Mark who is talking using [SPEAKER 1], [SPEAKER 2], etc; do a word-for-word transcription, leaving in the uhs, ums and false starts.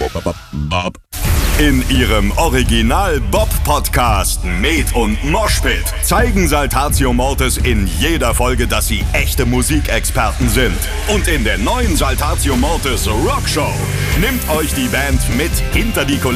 [SPEAKER 1] Bob. In ihrem Original-Bob-Podcast Med und Moshpit zeigen Saltatio Mortis in jeder Folge, dass sie echte Musikexperten sind. Und in der neuen Saltatio Mortis Rockshow nimmt euch die Band mit hinter die Kulissen